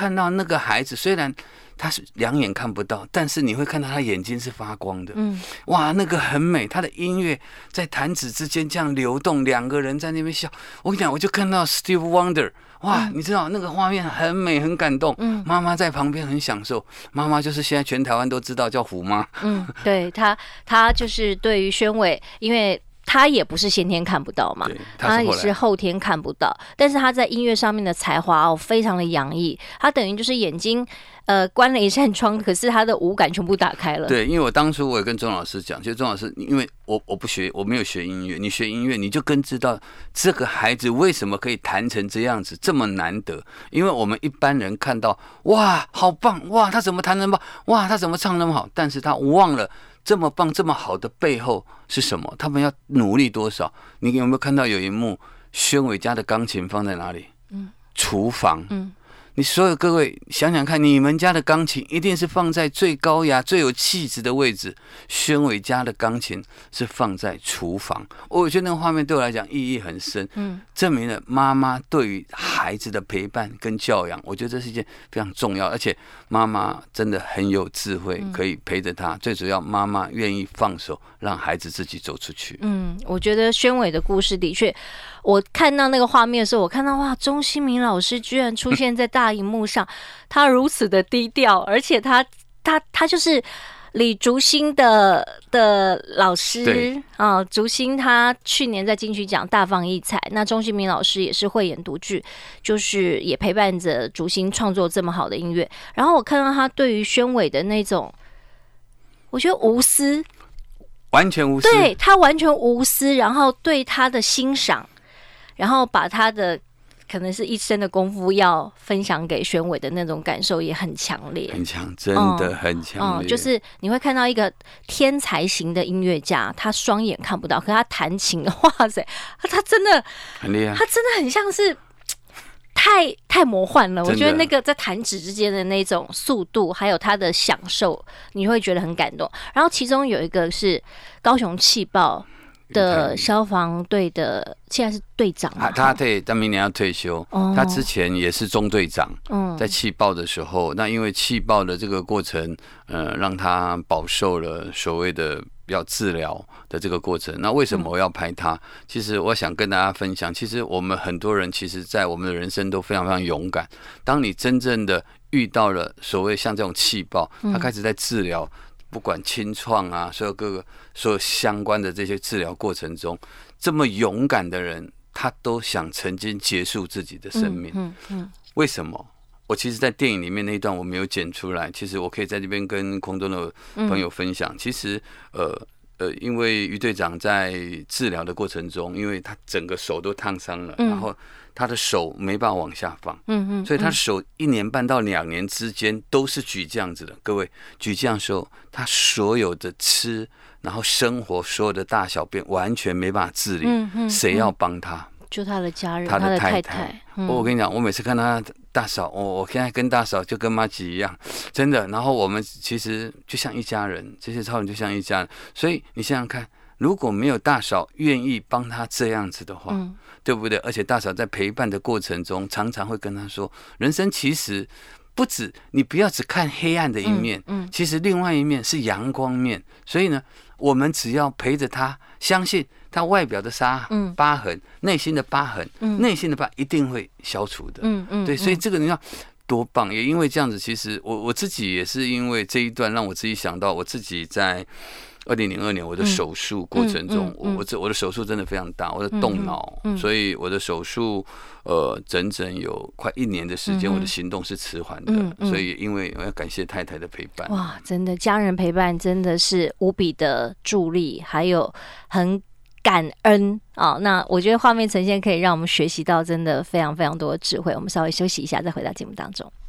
看到那个孩子，虽然他是两眼看不到，但是你会看到他眼睛是发光的。哇，那个很美，他的音乐在弹指之间这样流动，两个人在那边笑。我跟你讲，我就看到 Steve Wonder， 哇，你知道那个画面很美很感动。妈妈在旁边很享受，妈妈就是现在全台湾都知道叫虎妈。 对，他就是对于宣伟，因为他也不是先天看不到嘛，他也是后天看不到，但是他在音乐上面的才华非常的洋溢，他等于就是眼睛关了一扇窗，可是他的五感全部打开了。 对，因为我当初我也跟钟老师讲，就钟老师，因为我没有学音乐，你学音乐你就更知道这个孩子为什么可以弹成这样子，这么难得。因为我们一般人看到哇好棒，哇他怎么弹那么棒，哇他怎么唱那么好，但是他忘了这么棒这么好的背后是什么，他们要努力多少。你有没有看到有一幕宣伟家的钢琴放在哪里？厨房。你所有各位想想看，你们家的钢琴一定是放在最高雅最有气质的位置，宣伟家的钢琴是放在厨房。我觉得那个画面对我来讲意义很深，证明了妈妈对于孩子的陪伴跟教养，我觉得这是一件非常重要，而且妈妈真的很有智慧，可以陪着他。最主要妈妈愿意放手让孩子自己走出去。 我觉得宣伟的故事的确，我看到那个画面的时候，我看到哇，钟欣明老师居然出现在大荧幕上，他如此的低调，而且他就是李竹新的老师啊。竹新他去年在金曲奖大放异彩，那钟欣明老师也是慧眼独具，就是也陪伴着竹新创作这么好的音乐。然后我看到他对于宣伟的那种，我觉得无私， 完全无私， 对他完全无私，然后对他的欣赏。然后把他的可能是一生的功夫要分享给宣伟的那种感受也很强烈， 很强，真的很强烈。 就是你会看到一个天才型的音乐家，他双眼看不到，可是他弹琴，哇塞，他真的很厉害， 他真的很像是太魔幻了。我觉得那个在弹指之间的那种速度，还有他的享受，你会觉得很感动。然后其中有一个是高雄气爆的消防队的，现在是队长嘛？ 他明年要退休。他之前也是中队长。在气爆的时候，那因为气爆的这个过程，让他饱受了所谓的要治疗的这个过程。那为什么我要拍他？其实我想跟大家分享，其实我们很多人其实在我们的人生都非常非常勇敢。当你真正的遇到了所谓像这种气爆，他开始在治疗。不管清创啊，所有相关的这些治疗过程中，这么勇敢的人，他都想曾经结束自己的生命。为什么？我其实，在电影里面那一段我没有剪出来，其实我可以在这边跟空中的朋友分享。其实，因为于队长在治疗的过程中，因为他整个手都烫伤了，然后他的手没办法往下放，所以他的手1年半到2年之间都是举这样子的。各位，举这样的时候，他所有的吃，然后生活所有的大小便完全没办法自理，谁要帮他？ 就他的家人， 他的太太。 我跟你讲，我每次看他大嫂，我现在跟大嫂就跟妈吉一样，真的。然后我们其实就像一家人，这些超人就像一家人。所以你想想看，如果没有大嫂愿意帮他这样子的话，对不对？而且大嫂在陪伴的过程中，常常会跟他说，人生其实不止，你不要只看黑暗的一面，其实另外一面是阳光面。所以呢，我们只要陪着他，相信他外表的疤痕，内心的疤痕，内心的疤一定会消除的。对，所以这个你看多棒！也因为这样子，其实我自己也是因为这一段，让我自己想到我自己在2002年我的手术过程中，我的手术真的非常大，我的动脑，所以我的手术整整有快1年的时间，我的行动是迟缓的，所以因为我要感谢太太的陪伴。 哇，真的家人陪伴真的是无比的助力，还有很感恩啊！那我觉得画面呈现可以让我们学习到真的非常非常多的智慧。我们稍微休息一下，再回到节目当中。